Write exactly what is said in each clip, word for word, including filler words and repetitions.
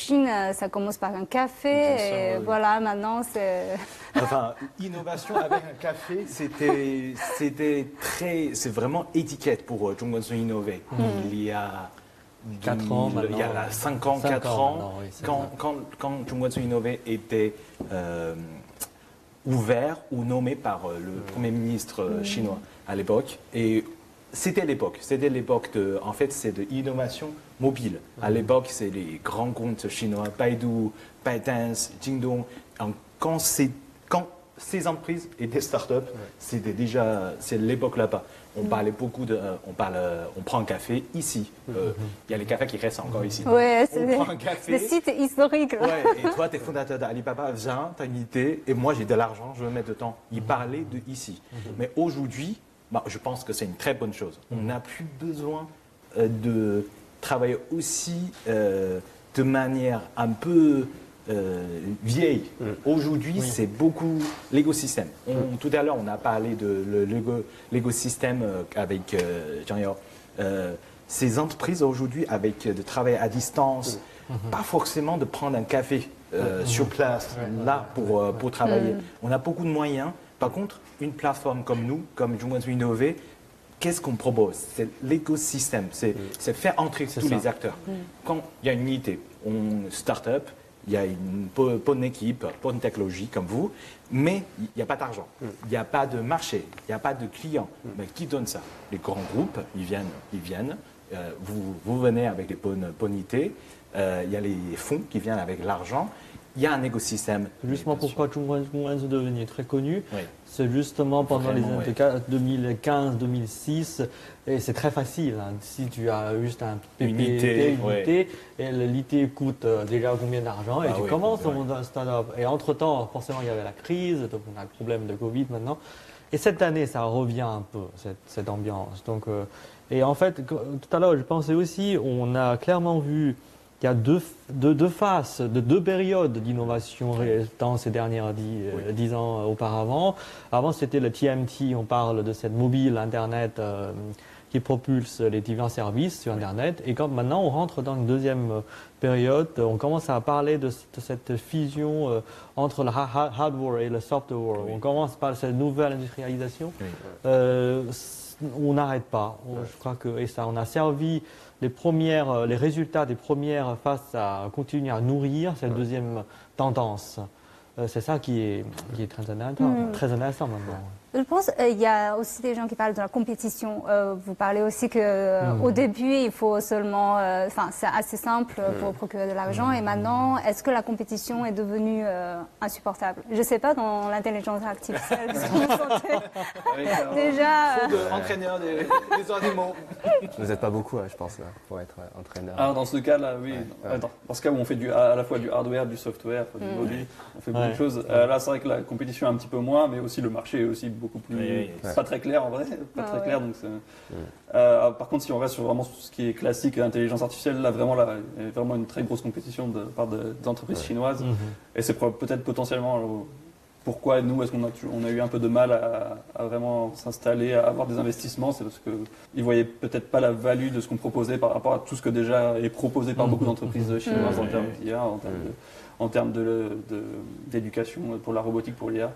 Chine, ça commence par un café, Bien sûr, et oui. voilà, maintenant c'est... Enfin, innovation avec un café, c'était, c'était très, c'est vraiment étiquette pour euh, Zhongguancun Innové. Il y a Quatre ans il y a maintenant. cinq ans, Cinq quatre ans ans, maintenant, oui, c'est quand, ça. quand, quand Zhongguancun Innové était euh, ouvert ou nommé par euh, le Premier ministre euh, chinois à l'époque. Et c'était l'époque, c'était l'époque de, en fait, c'est de l'innovation mobile. À l'époque, c'est les grands comptes chinois, Baidu, ByteDance, Jingdong. En- Quand, c'est- quand ces entreprises étaient start-up, c'était déjà, c'est l'époque là-bas. On parlait beaucoup de, euh, on parle, euh, on prend un café ici. Euh, Il y a les cafés qui restent encore ici. Ouais, On c'est prend un café. le site historique. Là. Ouais, et toi, tu es fondateur d'Alibaba, viens, tu as une idée, et moi j'ai de l'argent, je veux mettre dedans. Il parlait de ici. Mais aujourd'hui, bah, je pense que c'est une très bonne chose. On n'a plus besoin euh, de travailler aussi euh, de manière un peu euh, vieille. Aujourd'hui, c'est beaucoup l'écosystème. On- Tout à l'heure, on a parlé de le- l'égo- l'écosystème euh, avec euh, Jean Yao. Euh, ces entreprises aujourd'hui, avec euh, de travail à distance, pas forcément de prendre un café euh, sur place, là, pour, euh, pour travailler. On a beaucoup de moyens. Par contre, une plateforme comme nous, comme Zhongguancun Innové, qu'est-ce qu'on propose? C'est l'écosystème, c'est c'est faire entrer tous ça. les acteurs. Quand il y a une unité, on start-up, il y a une bo- bonne équipe, bonne technologie comme vous, mais il n'y a pas d'argent, il n'y a pas de marché, il n'y a pas de clients. Mais qui donne ça? Les grands groupes, ils viennent, ils viennent. Euh, vous, vous venez avec des bonnes, bonnes idées. Euh, il y a les fonds qui viennent avec l'argent. Il y a un écosystème. Justement, Mais bien sûr, pourquoi Zhongguancun est devenu très connu, Oui. c'est justement pendant Vraiment, les années deux mille quinze deux mille six, et c'est très facile. Hein. Si tu as juste un P P T, Unité, une ouais. unité, et l'unité coûte euh, déjà combien d'argent, et Ah tu oui, commences ouais. dans un start-up. Et entre-temps, forcément, il y avait la crise, donc on a le problème de Covid maintenant. Et cette année, ça revient un peu, cette, cette ambiance. Donc, euh, et en fait, que- tout à l'heure, je pensais aussi, on a clairement vu qu'il y a deux, deux, deux faces, de deux périodes d'innovation ré- dans ces dernières dix, euh, dix ans auparavant. Avant, c'était le T M T, on parle de cette mobile Internet euh, qui propulse les divers services sur Internet. Et quand maintenant, on rentre dans une deuxième euh, période, on commence à parler de, de cette fusion euh, entre le ha- ha- hardware et le software. Oui. On commence par cette nouvelle industrialisation. Oui. Euh, on n'arrête pas. On- Je crois que et ça, on a servi les premières, euh, les résultats des premières phases à continuer à nourrir cette deuxième tendance. Euh, C'est ça qui est, qui est très intéressant, très intéressant maintenant. Je pense qu'il y a aussi des gens qui parlent de la compétition. Euh, vous parlez aussi que euh, au début, il faut seulement, euh, enfin, c'est assez simple pour procurer de l'argent. Et maintenant, est-ce que la compétition est devenue euh, insupportable? Je ne sais pas dans l'intelligence artificielle. Est-ce que vous sentez Avec un déjà fond euh, de entraîneur des, des animaux. Vous n'êtes pas beaucoup, hein, je pense, là, pour être euh, entraîneur. Ah, dans ce cas-là, oui. Ouais, ouais. Dans, dans ce cas où on fait du, à la fois du hardware, du software, enfin, du mobile, on fait beaucoup Ouais. de choses. Euh, là, c'est vrai que la compétition est un petit peu moins, mais aussi le marché est aussi beaucoup plus. Oui, oui, c'est pas très clair en vrai, pas Ah, très ouais. clair. Donc c'est- Euh, par contre, si on reste sur vraiment ce qui est classique, intelligence artificielle, là vraiment, là, il y a vraiment une très grosse compétition de la part de- des entreprises chinoises. Et c'est pro- peut-être potentiellement euh, pourquoi nous, est-ce qu'on a, tu- on a eu un peu de mal à, à vraiment s'installer, à avoir des investissements, c'est parce qu'ils voyaient peut-être pas la value de ce qu'on proposait par rapport à tout ce que déjà est proposé par beaucoup d'entreprises chinoises en termes d'I A, en termes de, en termes de, de- d'éducation pour la robotique, pour l'I A.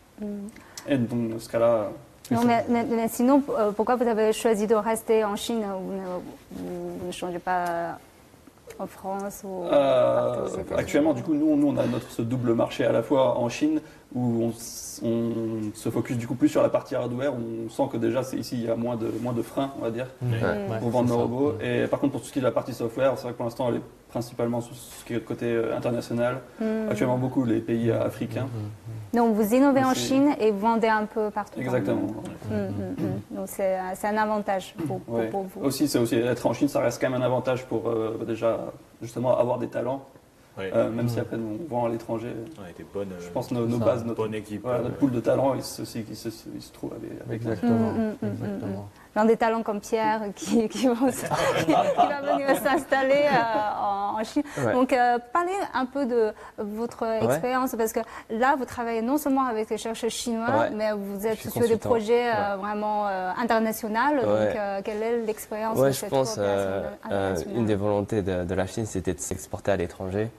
Et donc, dans ce cas-là, Non, mais, mais- mais sinon, euh, pourquoi vous avez choisi de rester en Chine? Vous ne, vous ne changez pas en France ou Euh, partout aux États-Unis? actuellement, du coup, nous, nous, on a notre ce double marché à la fois en Chine où on, s- on se focus du coup plus sur la partie hardware. On sent que déjà, c'est ici, il y a moins de moins de freins, on va dire, Ouais, pour vendre c'est nos ça. robots. Et par contre, pour tout ce qui est de la partie software, c'est vrai que pour l'instant, elle est principalement sur ce qui est le côté euh, international. Actuellement, beaucoup les pays euh, africains. Donc vous innovez en C'est- Chine et vous vendez un peu partout. dans le Exactement. monde. Mm, mm, mm. Donc c'est c'est un avantage pour, pour- Ouais. pour vous. Aussi, c'est aussi être en Chine, ça reste quand même un avantage pour euh, déjà justement avoir des talents, Ouais. euh, même si après on vend à l'étranger. Ouais, des bonnes, Je pense que nos, nos ça, bases, notre, bonne équipe. voilà, euh, notre pool de talents, il se, il se, il se trouve avec, avec Exactement. Mm, mm, mm, Exactement. Dans des talents comme Pierre qui, qui, vont s- qui va venir s'installer euh, en, en Chine. Ouais. Donc euh, parlez un peu de votre expérience parce que là vous travaillez non seulement avec les chercheurs chinois, Ouais. mais vous êtes Je suis sur des consultant. projets euh, Ouais. vraiment euh, internationaux. Donc Ouais. euh, quelle est l'expérience Ouais, de je cette pense coopération euh, euh, internationale? une des volontés de, de la Chine, c'était de s'exporter à l'étranger.